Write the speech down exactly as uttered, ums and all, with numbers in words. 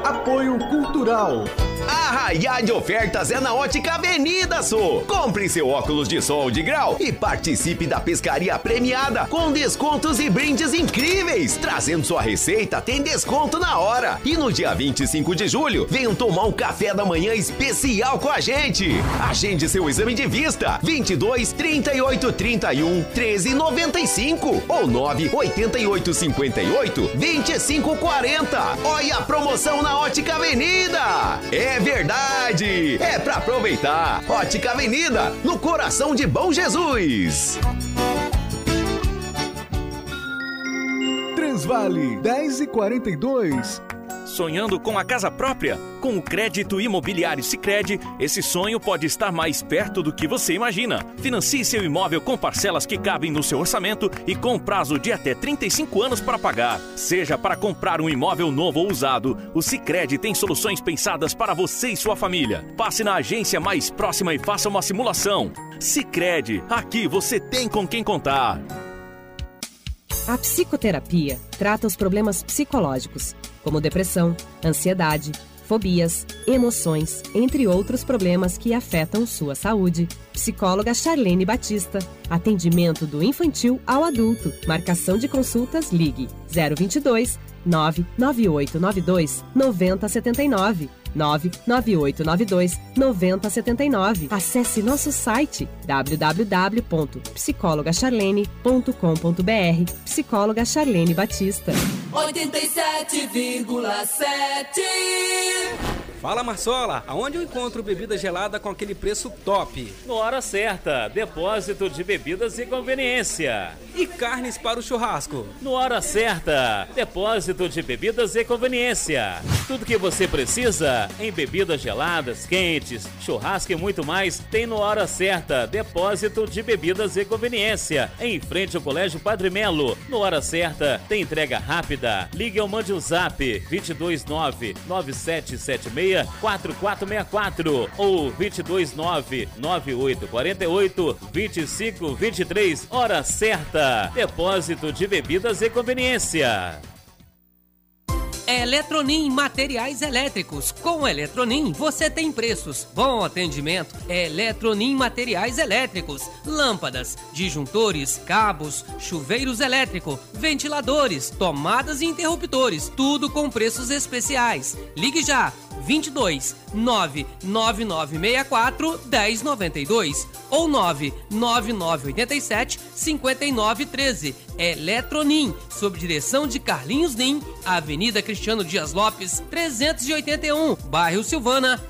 Apoio Cultural. Arraiá de ofertas é na Ótica Avenida Sul. Compre seu óculos de sol de grau e participe da pescaria premiada com descontos e brindes incríveis. Trazendo sua receita, tem desconto na hora. E no dia vinte e cinco de julho, venham tomar um café da manhã especial com a gente. Agende seu exame de vista. vinte e dois, trinta e oito, trinta e um, treze, noventa e cinco ou nove, oitenta e oito, cinquenta e oito, vinte e cinco, quarenta. Olha a promoção na Ótica Avenida. É verdade! É pra aproveitar! Ótica Avenida, no coração de Bom Jesus! Transvale, dez e quarenta e dois. Sonhando com a casa própria? Com o crédito imobiliário Sicredi, esse sonho pode estar mais perto do que você imagina. Financie seu imóvel com parcelas que cabem no seu orçamento e com prazo de até trinta e cinco anos para pagar. Seja para comprar um imóvel novo ou usado, o Sicredi tem soluções pensadas para você e sua família. Passe na agência mais próxima e faça uma simulação. Sicredi, aqui você tem com quem contar. A psicoterapia trata os problemas psicológicos, como depressão, ansiedade, fobias, emoções, entre outros problemas que afetam sua saúde. Psicóloga Charlene Batista. Atendimento do infantil ao adulto. Marcação de consultas, ligue zero vinte e dois, nove nove oito nove dois, nove zero sete nove. nove nove oito nove dois, nove zero sete nove. Acesse nosso site w w w ponto psicóloga charlene ponto com ponto b r. Psicóloga Charlene Batista. oitenta e sete vírgula sete. Fala, Marsola, aonde eu encontro bebida gelada com aquele preço top? No Hora Certa, depósito de bebidas e conveniência. E carnes para o churrasco? No Hora Certa, depósito de bebidas e conveniência. Tudo que você precisa em bebidas geladas, quentes, churrasco e muito mais tem no Hora Certa, depósito de bebidas e conveniência. Em frente ao Colégio Padre Melo. No Hora Certa, tem entrega rápida. Ligue ou mande um zap vinte e dois nove, nove sete sete seis, quatro quatro seis quatro ou vinte e dois nove, nove oito quatro oito, vinte e cinco vinte e três. Hora Certa, depósito de bebidas e conveniência. Eletronim Materiais Elétricos. Com Eletronim você tem preços, bom atendimento. Eletronim Materiais Elétricos. Lâmpadas, disjuntores, cabos, chuveiros elétricos, ventiladores, tomadas e interruptores. Tudo com preços especiais. Ligue já. vinte e dois, nove nove nove seis quatro, um zero nove dois ou nove nove nove oito sete, cinco nove um três. Eletronim, sob direção de Carlinhos Nim, Avenida Cristiano Dias Lopes, trezentos e oitenta e um, bairro Silvana,